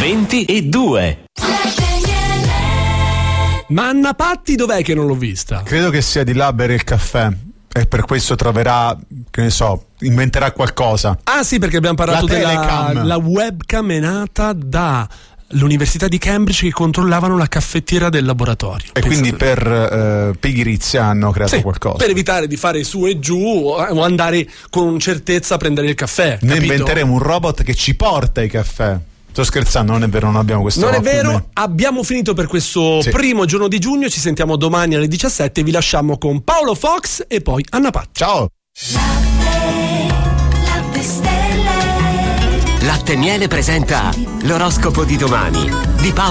20:02. Ma Anna Patti dov'è che non l'ho vista? Credo che sia di là a bere il caffè e per questo troverà, che ne so, inventerà qualcosa. Ah sì, perché abbiamo parlato della webcam è nata dall'Università di Cambridge che controllavano la caffettiera del laboratorio. E quindi per pigrizia hanno creato qualcosa. Per evitare di fare su e giù o andare con certezza a prendere il caffè. Noi capito? inventeremo un robot che ci porta i caffè. Sto scherzando, non è vero, non abbiamo questo. Non è vero, abbiamo finito per questo primo giorno di giugno. Ci sentiamo domani alle 17. Vi lasciamo con Paolo Fox e poi Anna Patti. Ciao. Latte Miele presenta l'oroscopo di domani di Paolo